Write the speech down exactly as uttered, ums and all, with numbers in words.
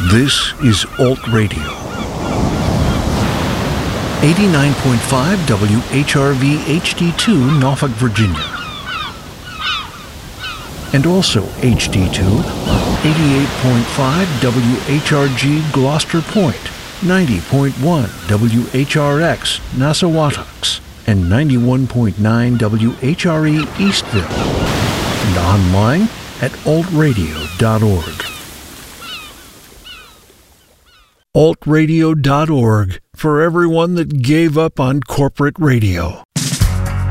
This is Alt Radio. eighty-nine point five W H R V H D two, Norfolk, Virginia. And also H D two on eighty-eight point five W H R G Gloucester Point, ninety point one W H R X Nassawatucks, and ninety-one point nine W H R E Eastville. And online at alt radio dot org. alt radio dot org, for everyone that gave up on corporate radio.